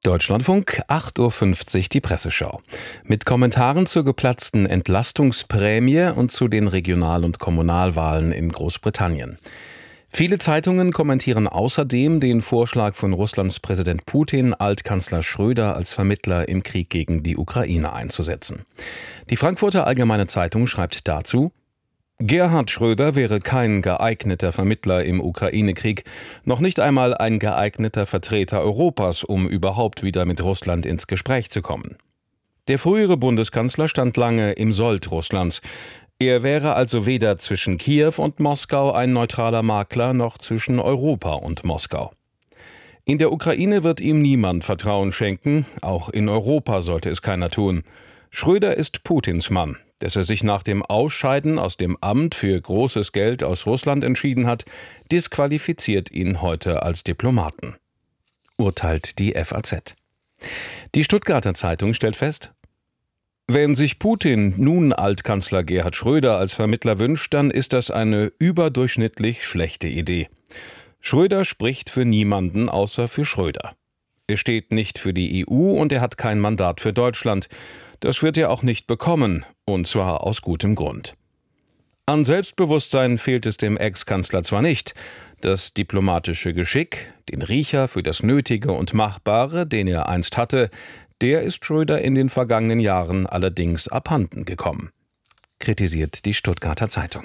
Deutschlandfunk, 8:50 Uhr die Presseschau. Mit Kommentaren zur geplatzten Entlastungsprämie und zu den Regional- und Kommunalwahlen in Großbritannien. Viele Zeitungen kommentieren außerdem den Vorschlag von Russlands Präsident Putin, Altkanzler Schröder als Vermittler im Krieg gegen die Ukraine einzusetzen. Die Frankfurter Allgemeine Zeitung schreibt dazu: Gerhard Schröder wäre kein geeigneter Vermittler im Ukraine-Krieg, noch nicht einmal ein geeigneter Vertreter Europas, um überhaupt wieder mit Russland ins Gespräch zu kommen. Der frühere Bundeskanzler stand lange im Sold Russlands. Er wäre also weder zwischen Kiew und Moskau ein neutraler Makler, noch zwischen Europa und Moskau. In der Ukraine wird ihm niemand Vertrauen schenken, auch in Europa sollte es keiner tun. Schröder ist Putins Mann. Dass er sich nach dem Ausscheiden aus dem Amt für großes Geld aus Russland entschieden hat, disqualifiziert ihn heute als Diplomaten, urteilt die FAZ. Die Stuttgarter Zeitung stellt fest: Wenn sich Putin nun Altkanzler Gerhard Schröder als Vermittler wünscht, dann ist das eine überdurchschnittlich schlechte Idee. Schröder spricht für niemanden außer für Schröder. Er steht nicht für die EU und er hat kein Mandat für Deutschland. Das wird er auch nicht bekommen, und zwar aus gutem Grund. An Selbstbewusstsein fehlt es dem Ex-Kanzler zwar nicht, das diplomatische Geschick, den Riecher für das Nötige und Machbare, den er einst hatte, der ist Schröder in den vergangenen Jahren allerdings abhanden gekommen, kritisiert die Stuttgarter Zeitung.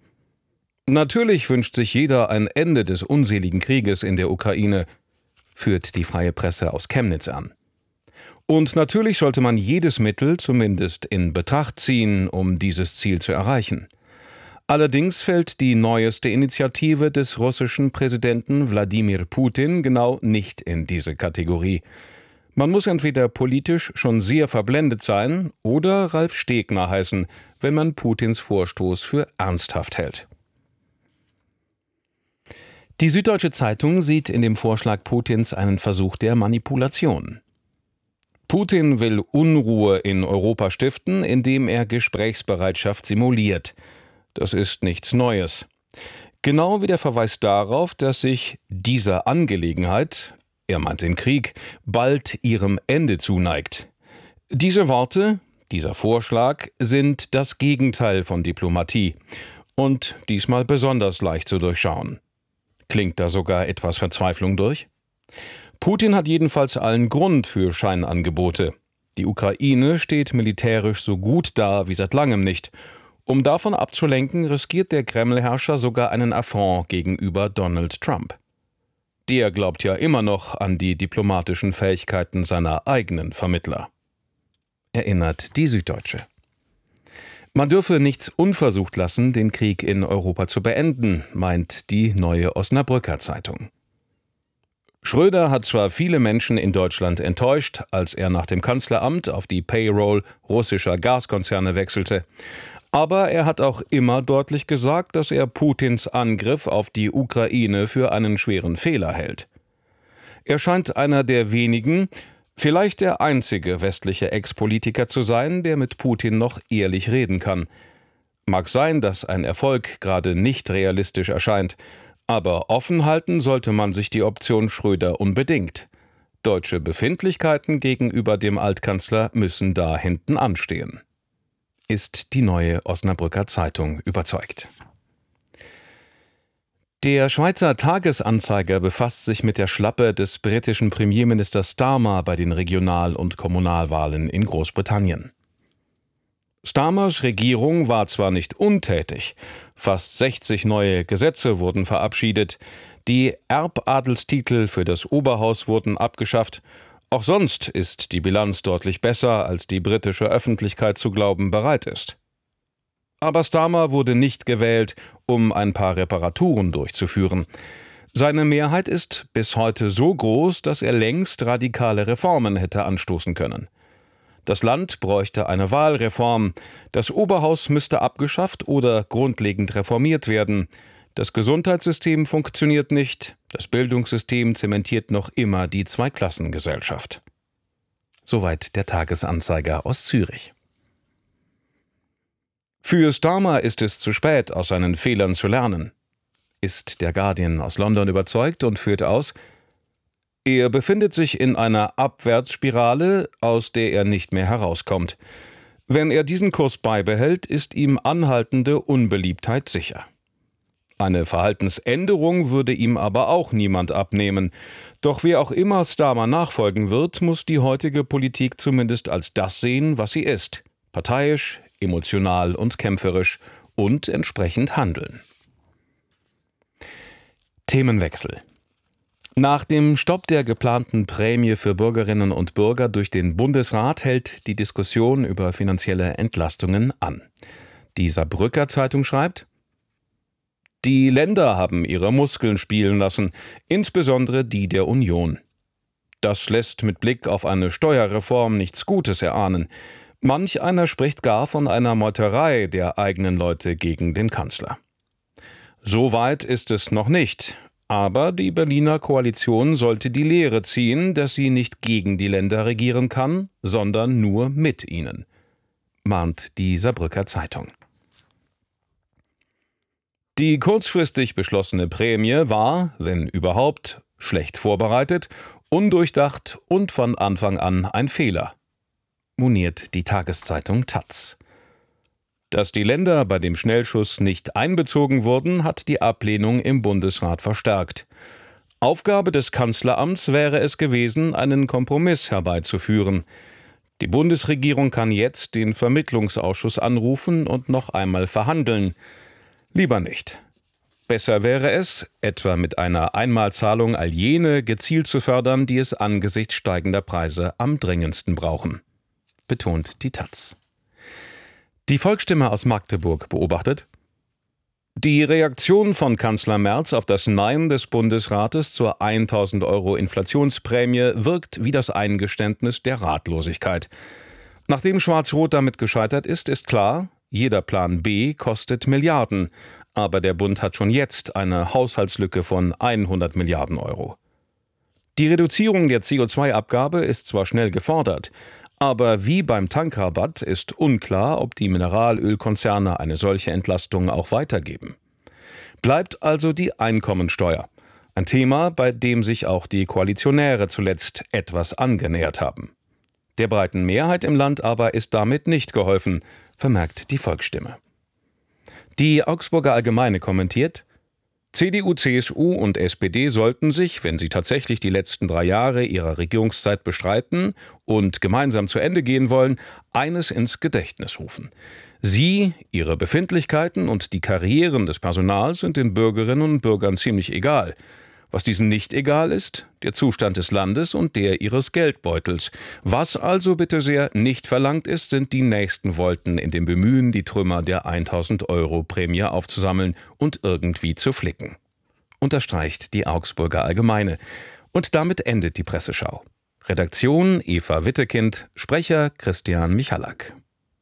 Natürlich wünscht sich jeder ein Ende des unseligen Krieges in der Ukraine, führt die Freie Presse aus Chemnitz an. Und natürlich sollte man jedes Mittel zumindest in Betracht ziehen, um dieses Ziel zu erreichen. Allerdings fällt die neueste Initiative des russischen Präsidenten Wladimir Putin genau nicht in diese Kategorie. Man muss entweder politisch schon sehr verblendet sein oder Ralf Stegner heißen, wenn man Putins Vorstoß für ernsthaft hält. Die Süddeutsche Zeitung sieht in dem Vorschlag Putins einen Versuch der Manipulation. Putin will Unruhe in Europa stiften, indem er Gesprächsbereitschaft simuliert. Das ist nichts Neues. Genau wie der Verweis darauf, dass sich diese Angelegenheit, er meint den Krieg, bald ihrem Ende zuneigt. Diese Worte, dieser Vorschlag, sind das Gegenteil von Diplomatie und diesmal besonders leicht zu durchschauen. Klingt da sogar etwas Verzweiflung durch? Putin hat jedenfalls allen Grund für Scheinangebote. Die Ukraine steht militärisch so gut da wie seit langem nicht. Um davon abzulenken, riskiert der Kreml-Herrscher sogar einen Affront gegenüber Donald Trump. Der glaubt ja immer noch an die diplomatischen Fähigkeiten seiner eigenen Vermittler, erinnert die Süddeutsche. Man dürfe nichts unversucht lassen, den Krieg in Europa zu beenden, meint die Neue Osnabrücker Zeitung. Schröder hat zwar viele Menschen in Deutschland enttäuscht, als er nach dem Kanzleramt auf die Payroll russischer Gaskonzerne wechselte, aber er hat auch immer deutlich gesagt, dass er Putins Angriff auf die Ukraine für einen schweren Fehler hält. Er scheint einer der wenigen, vielleicht der einzige westliche Ex-Politiker zu sein, der mit Putin noch ehrlich reden kann. Mag sein, dass ein Erfolg gerade nicht realistisch erscheint, aber offen halten sollte man sich die Option Schröder unbedingt. Deutsche Befindlichkeiten gegenüber dem Altkanzler müssen da hinten anstehen, ist die Neue Osnabrücker Zeitung überzeugt. Der Schweizer Tagesanzeiger befasst sich mit der Schlappe des britischen Premierministers Starmer bei den Regional- und Kommunalwahlen in Großbritannien. Starmers Regierung war zwar nicht untätig, fast 60 neue Gesetze wurden verabschiedet, die Erbadelstitel für das Oberhaus wurden abgeschafft, auch sonst ist die Bilanz deutlich besser, als die britische Öffentlichkeit zu glauben bereit ist. Aber Starmer wurde nicht gewählt, um ein paar Reparaturen durchzuführen. Seine Mehrheit ist bis heute so groß, dass er längst radikale Reformen hätte anstoßen können. Das Land bräuchte eine Wahlreform, das Oberhaus müsste abgeschafft oder grundlegend reformiert werden, das Gesundheitssystem funktioniert nicht, das Bildungssystem zementiert noch immer die Zweiklassengesellschaft. Soweit der Tagesanzeiger aus Zürich. Für Starmer ist es zu spät, aus seinen Fehlern zu lernen, ist der Guardian aus London überzeugt und führt aus: Er befindet sich in einer Abwärtsspirale, aus der er nicht mehr herauskommt. Wenn er diesen Kurs beibehält, ist ihm anhaltende Unbeliebtheit sicher. Eine Verhaltensänderung würde ihm aber auch niemand abnehmen. Doch wer auch immer Starmer nachfolgen wird, muss die heutige Politik zumindest als das sehen, was sie ist: parteiisch, emotional und kämpferisch und entsprechend handeln. Themenwechsel. Nach dem Stopp der geplanten Prämie für Bürgerinnen und Bürger durch den Bundesrat hält die Diskussion über finanzielle Entlastungen an. Die Saarbrücker Zeitung schreibt: Die Länder haben ihre Muskeln spielen lassen, insbesondere die der Union. Das lässt mit Blick auf eine Steuerreform nichts Gutes erahnen. Manch einer spricht gar von einer Meuterei der eigenen Leute gegen den Kanzler. So weit ist es noch nicht. Aber die Berliner Koalition sollte die Lehre ziehen, dass sie nicht gegen die Länder regieren kann, sondern nur mit ihnen, mahnt die Saarbrücker Zeitung. Die kurzfristig beschlossene Prämie war, wenn überhaupt, schlecht vorbereitet, undurchdacht und von Anfang an ein Fehler, moniert die Tageszeitung taz. Dass die Länder bei dem Schnellschuss nicht einbezogen wurden, hat die Ablehnung im Bundesrat verstärkt. Aufgabe des Kanzleramts wäre es gewesen, einen Kompromiss herbeizuführen. Die Bundesregierung kann jetzt den Vermittlungsausschuss anrufen und noch einmal verhandeln. Lieber nicht. Besser wäre es, etwa mit einer Einmalzahlung all jene gezielt zu fördern, die es angesichts steigender Preise am dringendsten brauchen, betont die taz. Die Volksstimme aus Magdeburg beobachtet: Die Reaktion von Kanzler Merz auf das Nein des Bundesrates zur 1.000 € Inflationsprämie wirkt wie das Eingeständnis der Ratlosigkeit. Nachdem Schwarz-Rot damit gescheitert ist, ist klar, jeder Plan B kostet Milliarden, aber der Bund hat schon jetzt eine Haushaltslücke von 100 Milliarden Euro. Die Reduzierung der CO2-Abgabe ist zwar schnell gefordert, aber wie beim Tankrabatt ist unklar, ob die Mineralölkonzerne eine solche Entlastung auch weitergeben. Bleibt also die Einkommensteuer, ein Thema, bei dem sich auch die Koalitionäre zuletzt etwas angenähert haben. Der breiten Mehrheit im Land aber ist damit nicht geholfen, vermerkt die Volksstimme. Die Augsburger Allgemeine kommentiert: CDU, CSU und SPD sollten sich, wenn sie tatsächlich die letzten 3 Jahre ihrer Regierungszeit bestreiten und gemeinsam zu Ende gehen wollen, eines ins Gedächtnis rufen: Sie, ihre Befindlichkeiten und die Karrieren des Personals sind den Bürgerinnen und Bürgern ziemlich egal. Was diesen nicht egal ist, der Zustand des Landes und der ihres Geldbeutels. Was also bitte sehr nicht verlangt ist, sind die nächsten Volten in dem Bemühen, die Trümmer der 1.000 € Prämie aufzusammeln und irgendwie zu flicken, unterstreicht die Augsburger Allgemeine. Und damit endet die Presseschau. Redaktion Eva Wittekind, Sprecher Christian Michalak.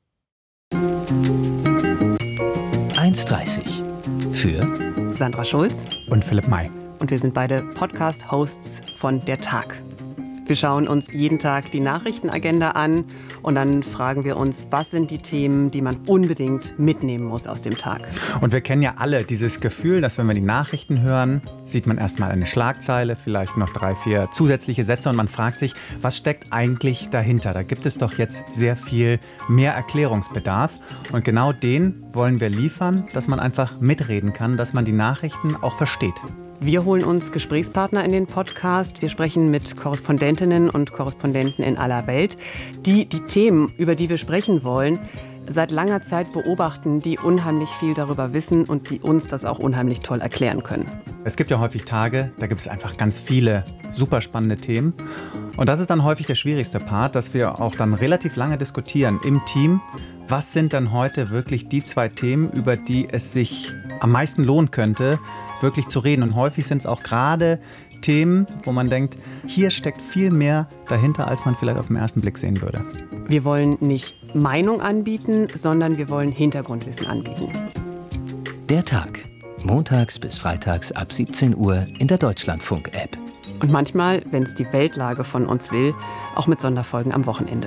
1,30 für Sandra Schulz und Philipp May. Und wir sind beide Podcast-Hosts von Der Tag. Wir schauen uns jeden Tag die Nachrichtenagenda an und dann fragen wir uns, was sind die Themen, die man unbedingt mitnehmen muss aus dem Tag. Und wir kennen ja alle dieses Gefühl, dass wenn wir die Nachrichten hören, sieht man erstmal eine Schlagzeile, vielleicht noch 3, 4 zusätzliche Sätze und man fragt sich, was steckt eigentlich dahinter? Da gibt es doch jetzt sehr viel mehr Erklärungsbedarf und genau den wollen wir liefern, dass man einfach mitreden kann, dass man die Nachrichten auch versteht. Wir holen uns Gesprächspartner in den Podcast. Wir sprechen mit Korrespondentinnen und Korrespondenten in aller Welt, die die Themen, über die wir sprechen wollen, seit langer Zeit beobachten, die unheimlich viel darüber wissen und die uns das auch unheimlich toll erklären können. Es gibt ja häufig Tage, da gibt es einfach ganz viele super spannende Themen. Und das ist dann häufig der schwierigste Part, dass wir auch dann relativ lange diskutieren im Team. Was sind dann heute wirklich die 2 Themen, über die es sich am meisten lohnen könnte, wirklich zu reden? Und häufig sind es auch gerade Themen, wo man denkt, hier steckt viel mehr dahinter, als man vielleicht auf den ersten Blick sehen würde. Wir wollen nicht Meinung anbieten, sondern wir wollen Hintergrundwissen anbieten. Der Tag. Montags bis freitags ab 17 Uhr in der Deutschlandfunk-App. Und manchmal, wenn es die Weltlage von uns will, auch mit Sonderfolgen am Wochenende.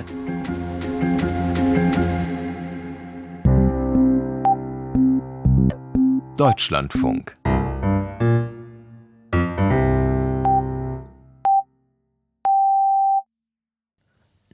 Deutschlandfunk.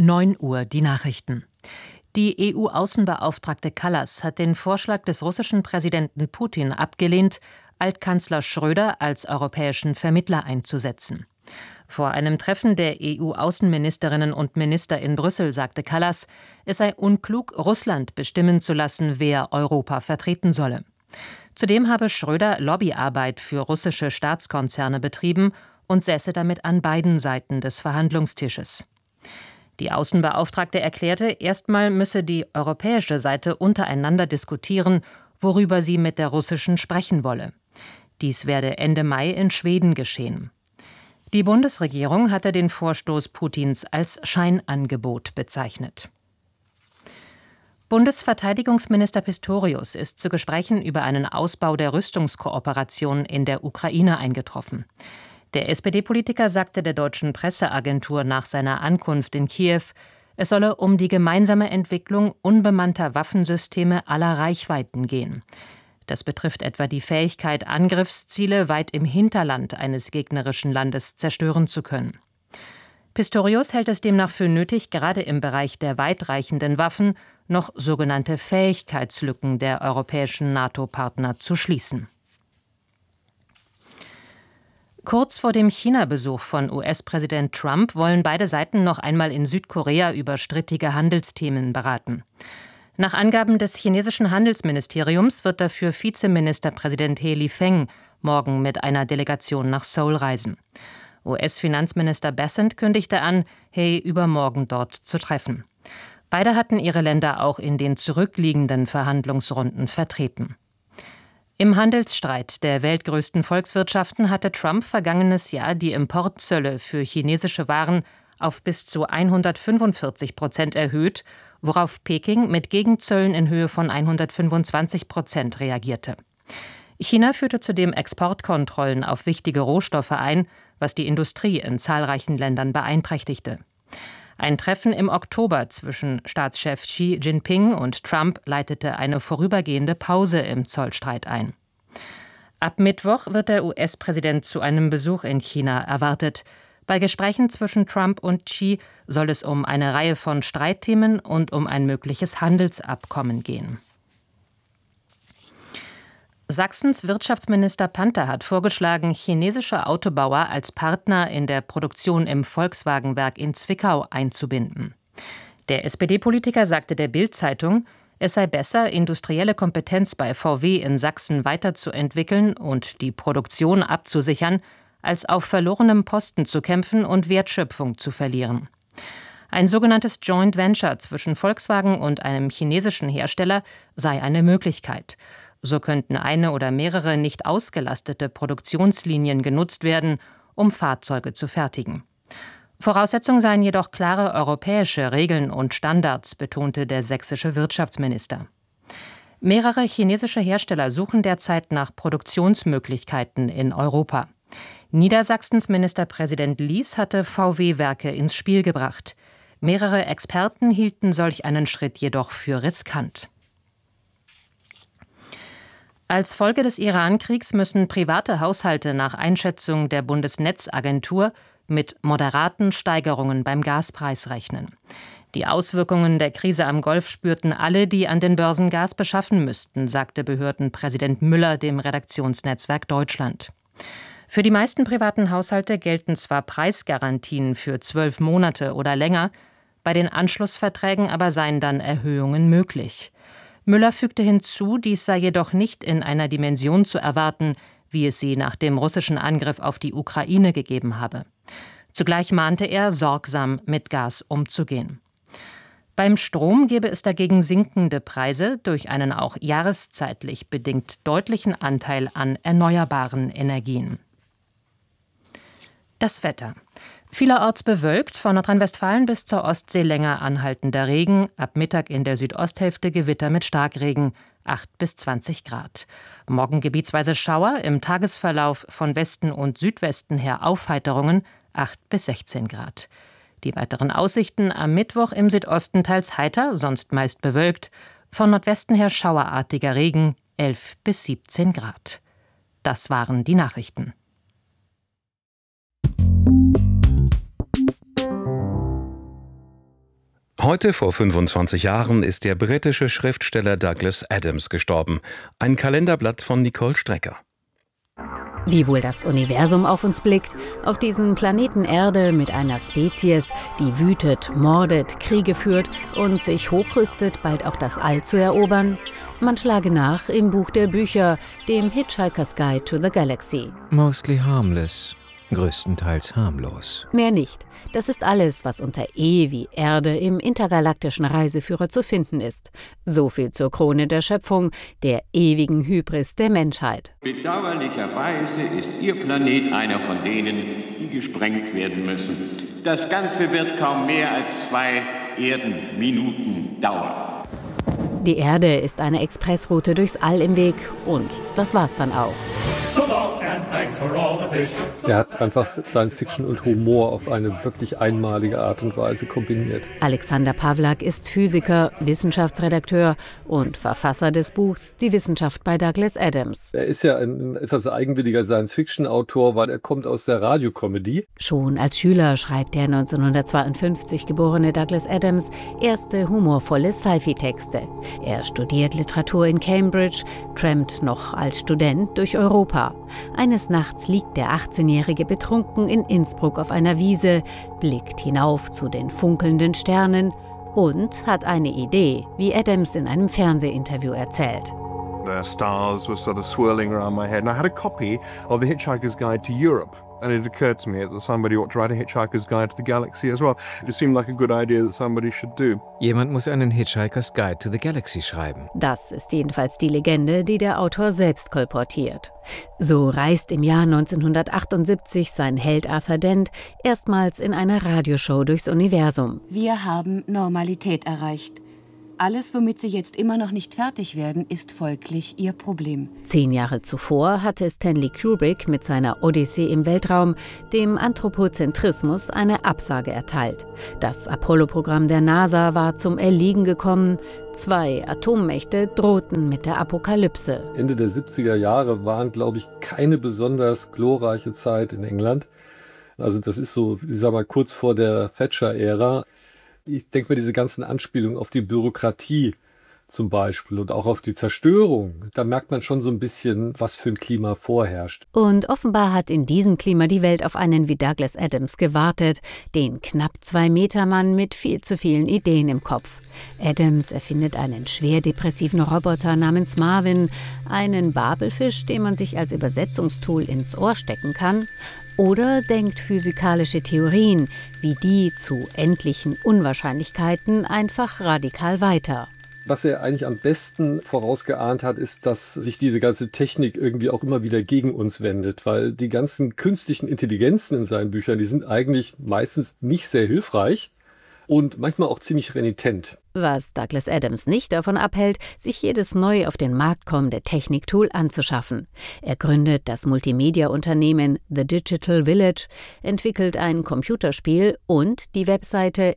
9 Uhr die Nachrichten. Die EU-Außenbeauftragte Kallas hat den Vorschlag des russischen Präsidenten Putin abgelehnt, Altkanzler Schröder als europäischen Vermittler einzusetzen. Vor einem Treffen der EU-Außenministerinnen und Minister in Brüssel sagte Kallas, es sei unklug, Russland bestimmen zu lassen, wer Europa vertreten solle. Zudem habe Schröder Lobbyarbeit für russische Staatskonzerne betrieben und säße damit an beiden Seiten des Verhandlungstisches. Die Außenbeauftragte erklärte, erstmal müsse die europäische Seite untereinander diskutieren, worüber sie mit der russischen sprechen wolle. Dies werde Ende Mai in Schweden geschehen. Die Bundesregierung hatte den Vorstoß Putins als Scheinangebot bezeichnet. Bundesverteidigungsminister Pistorius ist zu Gesprächen über einen Ausbau der Rüstungskooperation in der Ukraine eingetroffen. Der SPD-Politiker sagte der deutschen Presseagentur nach seiner Ankunft in Kiew, es solle um die gemeinsame Entwicklung unbemannter Waffensysteme aller Reichweiten gehen. Das betrifft etwa die Fähigkeit, Angriffsziele weit im Hinterland eines gegnerischen Landes zerstören zu können. Pistorius hält es demnach für nötig, gerade im Bereich der weitreichenden Waffen noch sogenannte Fähigkeitslücken der europäischen NATO-Partner zu schließen. Kurz vor dem China-Besuch von US-Präsident Trump wollen beide Seiten noch einmal in Südkorea über strittige Handelsthemen beraten. Nach Angaben des chinesischen Handelsministeriums wird dafür Vizeministerpräsident He Lifeng morgen mit einer Delegation nach Seoul reisen. US-Finanzminister Bessent kündigte an, He übermorgen dort zu treffen. Beide hatten ihre Länder auch in den zurückliegenden Verhandlungsrunden vertreten. Im Handelsstreit der weltgrößten Volkswirtschaften hatte Trump vergangenes Jahr die Importzölle für chinesische Waren auf bis zu 145% erhöht, worauf Peking mit Gegenzöllen in Höhe von 125% reagierte. China führte zudem Exportkontrollen auf wichtige Rohstoffe ein, was die Industrie in zahlreichen Ländern beeinträchtigte. Ein Treffen im Oktober zwischen Staatschef Xi Jinping und Trump leitete eine vorübergehende Pause im Zollstreit ein. Ab Mittwoch wird der US-Präsident zu einem Besuch in China erwartet. Bei Gesprächen zwischen Trump und Xi soll es um eine Reihe von Streitthemen und um ein mögliches Handelsabkommen gehen. Sachsens Wirtschaftsminister Panther hat vorgeschlagen, chinesische Autobauer als Partner in der Produktion im Volkswagenwerk in Zwickau einzubinden. Der SPD-Politiker sagte der Bild-Zeitung, es sei besser, industrielle Kompetenz bei VW in Sachsen weiterzuentwickeln und die Produktion abzusichern, als auf verlorenem Posten zu kämpfen und Wertschöpfung zu verlieren. Ein sogenanntes Joint Venture zwischen Volkswagen und einem chinesischen Hersteller sei eine Möglichkeit. So könnten eine oder mehrere nicht ausgelastete Produktionslinien genutzt werden, um Fahrzeuge zu fertigen. Voraussetzung seien jedoch klare europäische Regeln und Standards, betonte der sächsische Wirtschaftsminister. Mehrere chinesische Hersteller suchen derzeit nach Produktionsmöglichkeiten in Europa. Niedersachsens Ministerpräsident Lies hatte VW-Werke ins Spiel gebracht. Mehrere Experten hielten solch einen Schritt jedoch für riskant. Als Folge des Iran-Kriegs müssen private Haushalte nach Einschätzung der Bundesnetzagentur mit moderaten Steigerungen beim Gaspreis rechnen. Die Auswirkungen der Krise am Golf spürten alle, die an den Börsen Gas beschaffen müssten, sagte Behördenpräsident Müller dem Redaktionsnetzwerk Deutschland. Für die meisten privaten Haushalte gelten zwar Preisgarantien für 12 Monate oder länger, bei den Anschlussverträgen aber seien dann Erhöhungen möglich. Müller fügte hinzu, dies sei jedoch nicht in einer Dimension zu erwarten, wie es sie nach dem russischen Angriff auf die Ukraine gegeben habe. Zugleich mahnte er, sorgsam mit Gas umzugehen. Beim Strom gebe es dagegen sinkende Preise durch einen auch jahreszeitlich bedingt deutlichen Anteil an erneuerbaren Energien. Das Wetter. Vielerorts bewölkt, von Nordrhein-Westfalen bis zur Ostsee länger anhaltender Regen, ab Mittag in der Südosthälfte Gewitter mit Starkregen, 8 bis 20 Grad. Morgen gebietsweise Schauer, im Tagesverlauf von Westen und Südwesten her Aufheiterungen, 8 bis 16 Grad. Die weiteren Aussichten am Mittwoch im Südosten teils heiter, sonst meist bewölkt, von Nordwesten her schauerartiger Regen, 11 bis 17 Grad. Das waren die Nachrichten. Heute vor 25 Jahren ist der britische Schriftsteller Douglas Adams gestorben. Ein Kalenderblatt von Nicole Strecker. Wie wohl das Universum auf uns blickt, auf diesen Planeten Erde mit einer Spezies, die wütet, mordet, Kriege führt und sich hochrüstet, bald auch das All zu erobern? Man schlage nach im Buch der Bücher, dem Hitchhiker's Guide to the Galaxy. Mostly harmless, größtenteils harmlos. Mehr nicht. Das ist alles, was unter E wie Erde im intergalaktischen Reiseführer zu finden ist. So viel zur Krone der Schöpfung, der ewigen Hybris der Menschheit. Bedauerlicherweise ist Ihr Planet einer von denen, die gesprengt werden müssen. Das Ganze wird kaum mehr als 2 Erdenminuten dauern. Die Erde ist eine Expressroute durchs All im Weg und das war's dann auch. Er hat einfach Science-Fiction und Humor auf eine wirklich einmalige Art und Weise kombiniert. Alexander Pawlak ist Physiker, Wissenschaftsredakteur und Verfasser des Buchs Die Wissenschaft bei Douglas Adams. Er ist ja ein etwas eigenwilliger Science-Fiction-Autor, weil er kommt aus der Radiokomödie. Schon als Schüler schreibt der 1952 geborene Douglas Adams erste humorvolle Sci-Fi-Texte. Er studiert Literatur in Cambridge, trampt noch als Student durch Europa. Eines Nachts liegt der 18-Jährige betrunken in Innsbruck auf einer Wiese, blickt hinauf zu den funkelnden Sternen und hat eine Idee, wie Adams in einem Fernsehinterview erzählt. The stars were sort of swirling around my head, and I had a copy of The Hitchhiker's Guide to Europe. And it occurred to me that somebody ought to write a Hitchhiker's Guide to the Galaxy as well. It just seemed like a good idea that somebody should do. Jemand muss einen Hitchhiker's Guide to the Galaxy schreiben. Das ist jedenfalls die Legende, die der Autor selbst kolportiert. So reist im Jahr 1978 sein Held Arthur Dent erstmals in einer Radioshow durchs Universum. Wir haben Normalität erreicht. Alles, womit Sie jetzt immer noch nicht fertig werden, ist folglich Ihr Problem. 10 Jahre zuvor hatte Stanley Kubrick mit seiner Odyssee im Weltraum dem Anthropozentrismus eine Absage erteilt. Das Apollo-Programm der NASA war zum Erliegen gekommen. 2 Atommächte drohten mit der Apokalypse. Ende der 70er Jahre waren, glaube ich, keine besonders glorreiche Zeit in England. Also das ist so, ich sag mal, kurz vor der Thatcher-Ära. Ich denke mir, diese ganzen Anspielungen auf die Bürokratie zum Beispiel und auch auf die Zerstörung, da merkt man schon so ein bisschen, was für ein Klima vorherrscht. Und offenbar hat in diesem Klima die Welt auf einen wie Douglas Adams gewartet, den knapp 2-Meter-Mann mit viel zu vielen Ideen im Kopf. Adams erfindet einen schwer depressiven Roboter namens Marvin, einen Babelfisch, den man sich als Übersetzungstool ins Ohr stecken kann, oder denkt physikalische Theorien wie die zu endlichen Unwahrscheinlichkeiten einfach radikal weiter. Was er eigentlich am besten vorausgeahnt hat, ist, dass sich diese ganze Technik irgendwie auch immer wieder gegen uns wendet, weil die ganzen künstlichen Intelligenzen in seinen Büchern, die sind eigentlich meistens nicht sehr hilfreich und manchmal auch ziemlich renitent. Was Douglas Adams nicht davon abhält, sich jedes neu auf den Markt kommende Techniktool anzuschaffen. Er gründet das Multimedia-Unternehmen The Digital Village, entwickelt ein Computerspiel und die Webseite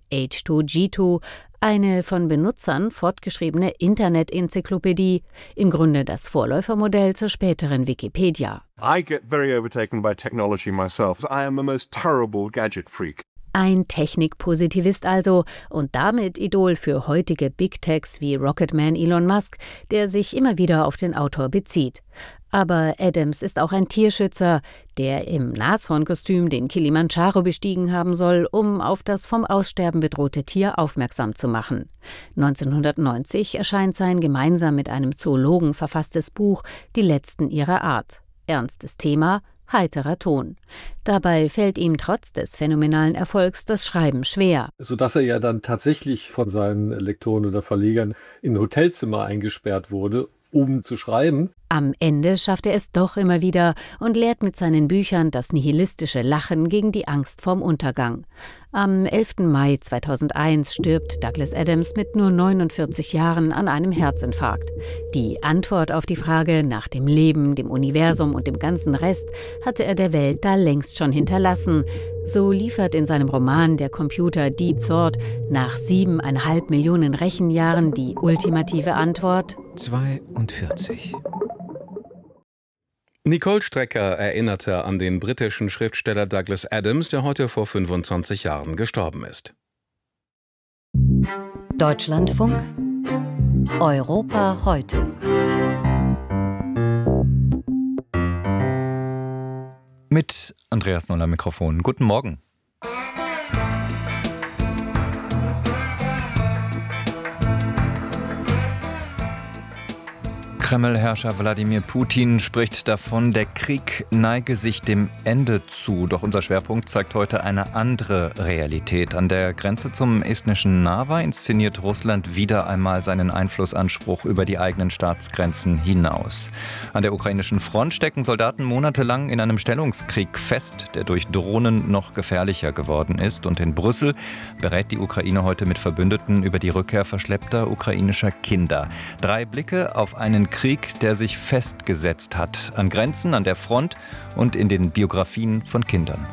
H2G2, eine von Benutzern fortgeschriebene Internet-Enzyklopädie, im Grunde das Vorläufermodell zur späteren Wikipedia. I get very overtaken by technology myself. I am a most terrible gadget freak. Ein Technikpositivist also und damit Idol für heutige Big Techs wie Rocketman Elon Musk, der sich immer wieder auf den Autor bezieht. Aber Adams ist auch ein Tierschützer, der im Nashornkostüm den Kilimanjaro bestiegen haben soll, um auf das vom Aussterben bedrohte Tier aufmerksam zu machen. 1990 erscheint sein gemeinsam mit einem Zoologen verfasstes Buch Die Letzten ihrer Art. Ernstes Thema, heiterer Ton. Dabei fällt ihm trotz des phänomenalen Erfolgs das Schreiben schwer. Sodass er ja dann tatsächlich von seinen Lektoren oder Verlegern in ein Hotelzimmer eingesperrt wurde, um zu schreiben. Am Ende schafft er es doch immer wieder und lehrt mit seinen Büchern das nihilistische Lachen gegen die Angst vorm Untergang. Am 11. Mai 2001 stirbt Douglas Adams mit nur 49 Jahren an einem Herzinfarkt. Die Antwort auf die Frage nach dem Leben, dem Universum und dem ganzen Rest hatte er der Welt da längst schon hinterlassen. So liefert in seinem Roman Der Computer Deep Thought nach 7,5 Millionen Rechenjahren die ultimative Antwort: 42. Nicole Strecker erinnerte an den britischen Schriftsteller Douglas Adams, der heute vor 25 Jahren gestorben ist. Deutschlandfunk Europa heute. Mit Andreas Noller Mikrofon. Guten Morgen. Kreml-Herrscher Wladimir Putin spricht davon, der Krieg neige sich dem Ende zu. Doch unser Schwerpunkt zeigt heute eine andere Realität. An der Grenze zum estnischen Narva inszeniert Russland wieder einmal seinen Einflussanspruch über die eigenen Staatsgrenzen hinaus. An der ukrainischen Front stecken Soldaten monatelang in einem Stellungskrieg fest, der durch Drohnen noch gefährlicher geworden ist. Und in Brüssel berät die Ukraine heute mit Verbündeten über die Rückkehr verschleppter ukrainischer Kinder. 3 Blicke auf einen Krieg, der sich festgesetzt hat, an Grenzen, an der Front und in den Biografien von Kindern.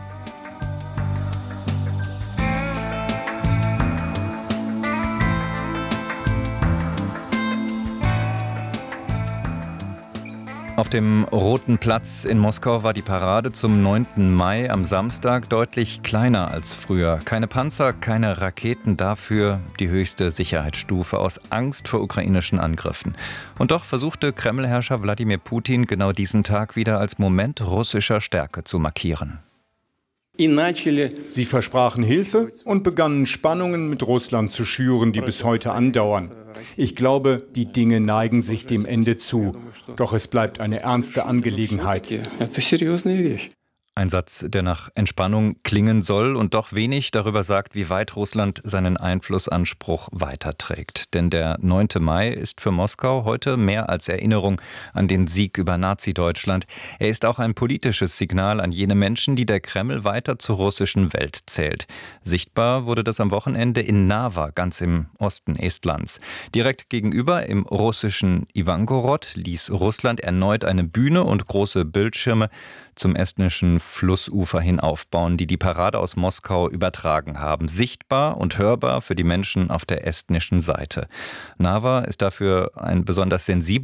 Auf dem Roten Platz in Moskau war die Parade zum 9. Mai am Samstag deutlich kleiner als früher. Keine Panzer, keine Raketen, dafür die höchste Sicherheitsstufe aus Angst vor ukrainischen Angriffen. Und doch versuchte Kreml-Herrscher Wladimir Putin genau diesen Tag wieder als Moment russischer Stärke zu markieren. Sie versprachen Hilfe und begannen Spannungen mit Russland zu schüren, die bis heute andauern. Ich glaube, die Dinge neigen sich dem Ende zu. Doch es bleibt eine ernste Angelegenheit. Ein Satz, der nach Entspannung klingen soll und doch wenig darüber sagt, wie weit Russland seinen Einflussanspruch weiterträgt. Denn der 9. Mai ist für Moskau heute mehr als Erinnerung an den Sieg über Nazi-Deutschland. Er ist auch ein politisches Signal an jene Menschen, die der Kreml weiter zur russischen Welt zählt. Sichtbar wurde das am Wochenende in Narva, ganz im Osten Estlands. Direkt gegenüber im russischen Ivangorod ließ Russland erneut eine Bühne und große Bildschirme zum estnischen Flussufer hin aufbauen, die die Parade aus Moskau übertragen haben. Sichtbar und hörbar für die Menschen auf der estnischen Seite. Narva ist dafür ein besonders sensibles